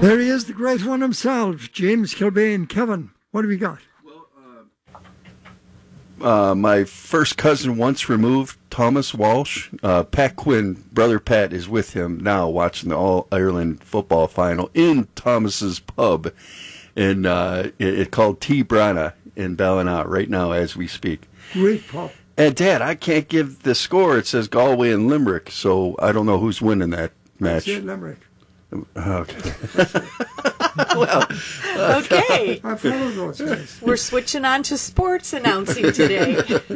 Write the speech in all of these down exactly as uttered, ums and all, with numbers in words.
There he is, the great one himself, James Kilbane. Kevin, what have you got? Uh, my first cousin once removed, Thomas Walsh. Uh, Pat Quinn, brother Pat, is with him now watching the All-Ireland football final in Thomas's pub. And uh, it, it called T. Brana in Ballina right now as we speak. Great pub. And, Dad, I can't give the score. It says Galway and Limerick, so I don't know who's winning that match. Say Limerick. Okay. well, okay. I follow those guys. We're switching on to sports announcing today.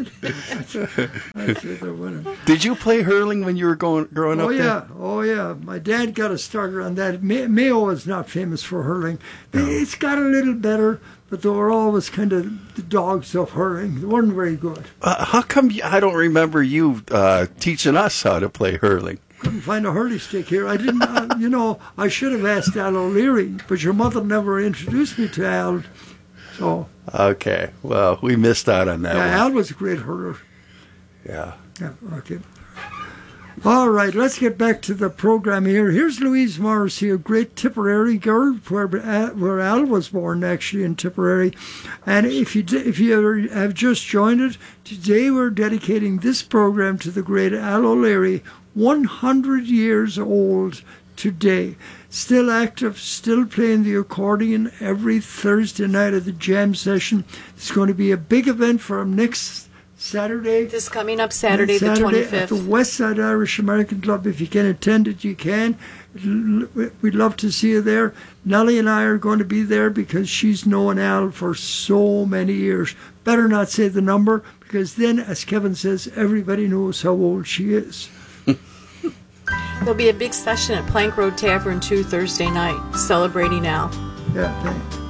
I say they're winning. Did you play hurling when you were going growing Oh up? yeah, there? oh yeah. My dad got a starter on that. May- Mayo is not famous for hurling. No. It's got a little better, but they were always kind of the dogs of hurling. They weren't very good. Uh, how come you, I don't remember you uh, teaching us how to play hurling? Couldn't find a hurley stick here. I didn't, uh, you know, I should have asked Al O'Leary, but your mother never introduced me to Al. So. Okay, well, we missed out on that Yeah, one. Al was a great hurler. Yeah. Yeah, okay. All right, let's get back to the program here. Here's Louise Morrissey, a great Tipperary girl, where where Al was born, actually, in Tipperary. And if you if you have just joined it, today we're dedicating this program to the great Al O'Leary, one hundred years old today. Still active, still playing the accordion every Thursday night at the jam session. It's going to be a big event for him next Saturday. This coming up Saturday, Saturday the twenty-fifth. at the West Side Irish American Club. If you can attend it, you can. We'd love to see you there. Nellie and I are going to be there because she's known Al for so many years. Better not say the number, because then, as Kevin says, everybody knows how old she is. There'll be a big session at Plank Road Tavern too Thursday night, celebrating Al. Yeah, thanks.